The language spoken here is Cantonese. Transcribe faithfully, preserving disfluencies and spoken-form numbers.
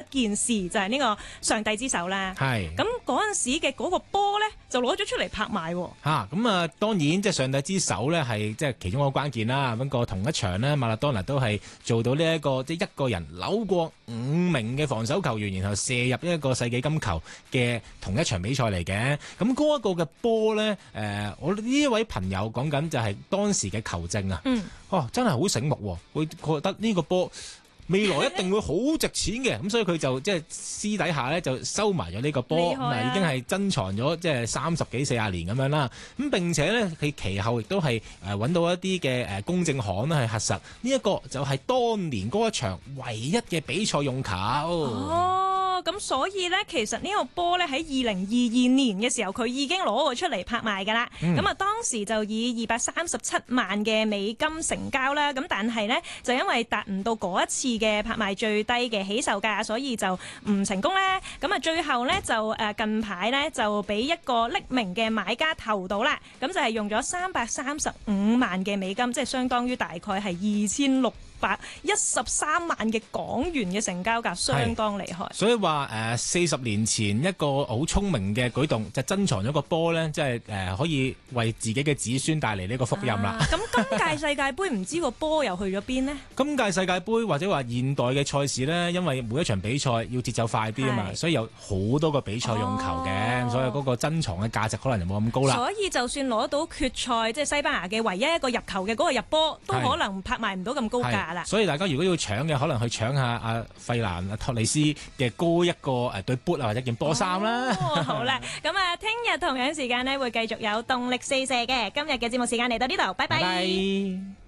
件事就係呢個上帝之手啦。 係咁嗰陣時嘅嗰個波咧，就攞咗出嚟拍賣喎。 嚇咁啊！當然即係上帝之手咧，係即係其中一個關鍵啦。不過同一場呢，馬拉多納都係做到呢、這、一個即係一個人扭過五名嘅防守球員，然後射入一個世紀金球嘅同一場比賽嚟嘅。咁嗰一個嘅波咧，誒、呃，我呢一位朋友講緊就係當時嘅球證啊。 嗯。 哦，真係好醒目喎！會覺得呢個波未來一定會好值錢嘅，咁所以佢就即係私底下咧就收埋咗呢個波，咁啊已經係珍藏咗即係三十幾四十年咁樣啦。咁並且咧，佢其後亦都係誒揾到一啲嘅誒公證行咧去核實，呢一個就係當年嗰一場唯一嘅比賽用球。 哦，咁所以咧，其實呢個波咧喺二零二二年嘅時候，佢已經攞過出嚟拍賣㗎啦。咁啊、嗯，當時就以二百三十七萬嘅美金成交啦。咁但係咧，就因為達唔到嗰一次嘅拍賣最低嘅起售價，所以就唔成功咧。咁啊，最後咧就誒近排咧就俾一個匿名嘅買家投到啦。咁就係用咗三百三十五萬嘅美金，即係相當於大概係二千六百一十三萬嘅港元嘅成交價，相當厲害。 所以話誒四十年前一個好聰明嘅舉動，就珍藏咗個波咧，即係誒可以為自己嘅子孫帶嚟呢個福音啦。 咁、啊、今屆世界盃唔知個波又去咗邊呢？ 今屆世界盃或者話現代嘅賽事呢，因為每一場比賽要節奏快啲啊嘛，所以有好多個比賽用球嘅，哦、所以嗰個珍藏嘅價值可能就冇咁高啦。 所以就算攞到決賽，即係西班牙嘅唯一一個入球嘅嗰個入波，都可能拍賣唔到咁高價啦。 所以大家如果要搶嘅，可能去搶下阿費蘭、阿托利斯嘅高一個誒對 boot 啊，或者件波衫啦。 哦，好啦，咁啊，聽日同樣時間呢會繼續有動力四射嘅。今日嘅節目時間嚟到呢度，拜拜。Bye bye